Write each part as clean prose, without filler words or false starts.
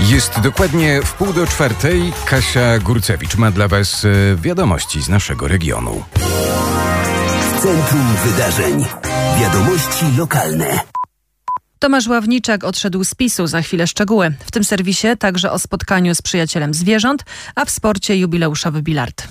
Jest dokładnie 3:30. Kasia Górcewicz ma dla Was wiadomości z naszego regionu. Centrum Wydarzeń. Wiadomości lokalne. Tomasz Ławniczak odszedł z PiS-u. Za chwilę szczegóły. W tym serwisie także o spotkaniu z przyjacielem zwierząt, a w sporcie jubileuszowy bilard.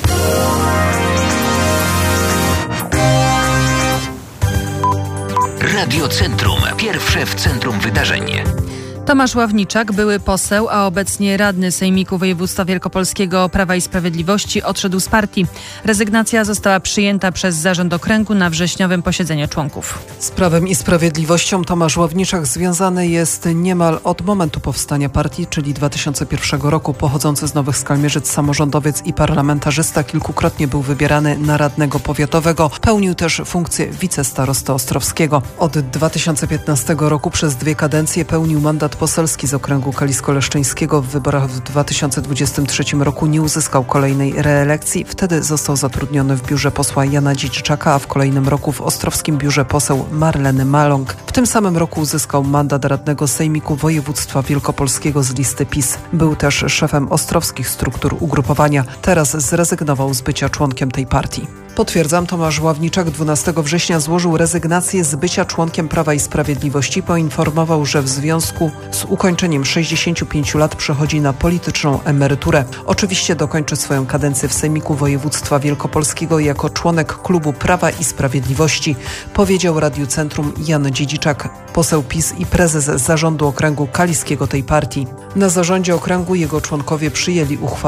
Radio Centrum. Pierwsze w centrum wydarzeń. Tomasz Ławniczak, były poseł, a obecnie radny Sejmiku Województwa Wielkopolskiego Prawa i Sprawiedliwości, odszedł z partii. Rezygnacja została przyjęta przez zarząd okręgu na wrześniowym posiedzeniu członków. Z Prawem i Sprawiedliwością Tomasz Ławniczak związany jest niemal od momentu powstania partii, czyli 2001 roku. Pochodzący z Nowych Skalmierzyc samorządowiec i parlamentarzysta, kilkukrotnie był wybierany na radnego powiatowego. Pełnił też funkcję wicestarosty ostrowskiego. Od 2015 roku przez 2 kadencje pełnił mandat poselski z okręgu kalisko-leszczyńskiego. W wyborach w 2023 roku nie uzyskał kolejnej reelekcji. Wtedy został zatrudniony w biurze posła Jana Dziedziczaka, a w kolejnym roku w ostrowskim biurze poseł Marleny Maląg. W tym samym roku uzyskał mandat radnego Sejmiku Województwa Wielkopolskiego z listy PiS. Był też szefem ostrowskich struktur ugrupowania. Teraz zrezygnował z bycia członkiem tej partii. Potwierdzam, Tomasz Ławniczak 12 września złożył rezygnację z bycia członkiem Prawa i Sprawiedliwości. Poinformował, że w związku z ukończeniem 65 lat przechodzi na polityczną emeryturę. Oczywiście dokończy swoją kadencję w Sejmiku Województwa Wielkopolskiego jako członek klubu Prawa i Sprawiedliwości, powiedział Radiu Centrum Jan Dziedziczak, poseł PiS i prezes zarządu okręgu kaliskiego tej partii. Na zarządzie okręgu jego członkowie przyjęli uchwałę